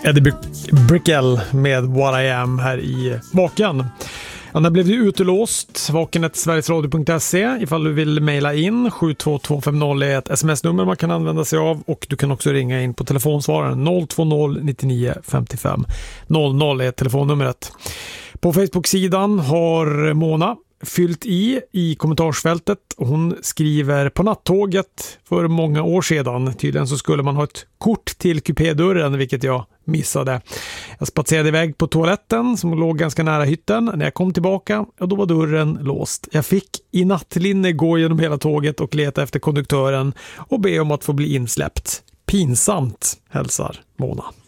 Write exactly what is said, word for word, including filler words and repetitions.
Eddie Brickell med What I Am här i Vaken. Ja, när blev du utelåst? vakenet sverigesradio punkt se ifall du vill mejla in. sju två två fem noll är ett sms-nummer man kan använda sig av, och du kan också ringa in på telefonsvararen noll två noll nio nio fem fem noll noll är telefonnumret. På Facebook-sidan har Mona fyllt i i kommentarsfältet. Hon skriver: på nattåget för många år sedan, tydligen så skulle man ha ett kort till kupédörren, vilket jag missade. Jag spatserade iväg på toaletten som låg ganska nära hytten. När jag kom tillbaka, ja, då var dörren låst. Jag fick i nattlinne gå genom hela tåget och leta efter konduktören och be om att få bli insläppt. Pinsamt, hälsar Mona.